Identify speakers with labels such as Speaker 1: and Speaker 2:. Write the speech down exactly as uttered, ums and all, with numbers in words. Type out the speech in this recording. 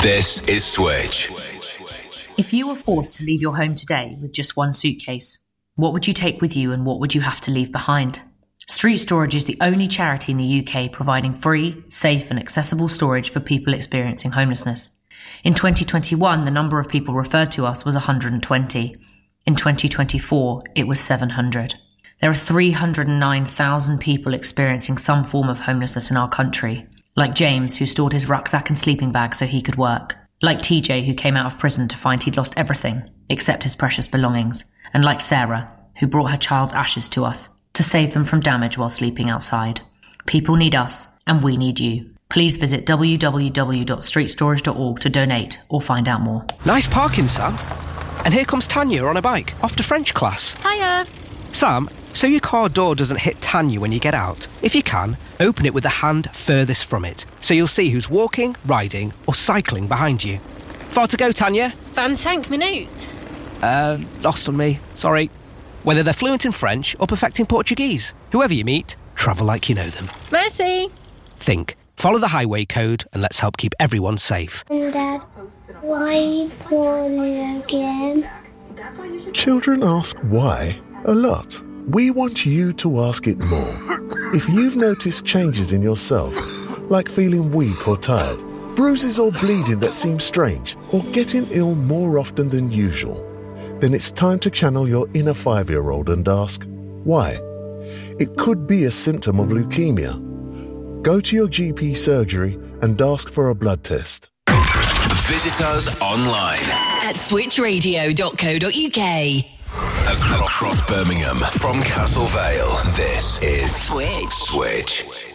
Speaker 1: This is Switch.
Speaker 2: If you were forced to leave your home today with just one suitcase, what would you take with you and what would you have to leave behind? Street Storage is the only charity in the U K providing free, safe and accessible storage for people experiencing homelessness. In twenty twenty-one, the number of people referred to us was one hundred twenty. In twenty twenty-four, it was seven hundred. There are three hundred nine thousand people experiencing some form of homelessness in our country, like James, who stored his rucksack and sleeping bag so he could work, like T J, who came out of prison to find he'd lost everything except his precious belongings, and like Sarah, who brought her child's ashes to us to save them from damage while sleeping outside. People need us, and we need you. Please visit w w w dot street storage dot org to donate or find out more.
Speaker 3: Nice parking, Sam. And here comes Tanya on a bike, off to French class.
Speaker 4: Hiya.
Speaker 3: Sam, so your car door doesn't hit Tanya when you get out. If you can, open it with the hand furthest from it, so you'll see who's walking, riding or cycling behind you. Far to go, Tanya?
Speaker 4: twenty-cinq minutes.
Speaker 3: Uh, lost on me. Sorry. Whether they're fluent in French or perfecting Portuguese, whoever you meet, travel like you know them.
Speaker 4: Merci.
Speaker 3: Think. Follow the highway code and let's help keep everyone safe.
Speaker 5: Dad, why poorly again?
Speaker 6: Children ask why a lot. We want you to ask it more. If you've noticed changes in yourself, like feeling weak or tired, bruises or bleeding that seem strange, or getting ill more often than usual, then it's time to channel your inner five-year-old and ask, why? It could be a symptom of leukemia. Go to your G P surgery and ask for a blood test.
Speaker 1: Visit us online
Speaker 7: at switch radio dot co dot u k.
Speaker 1: Across Birmingham, from Castle Vale, this is
Speaker 7: Switch.
Speaker 1: Switch.